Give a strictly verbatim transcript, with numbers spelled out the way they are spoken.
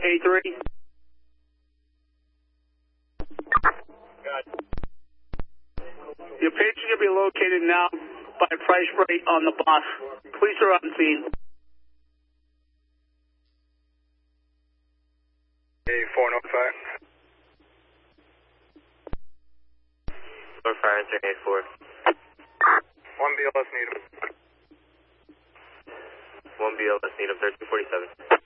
A three. Your patient can be located now by Price Rate on the bus. Police are on scene. A four oh five. four five three eight four. One B L S need him. One B L S need him, thirteen forty-seven.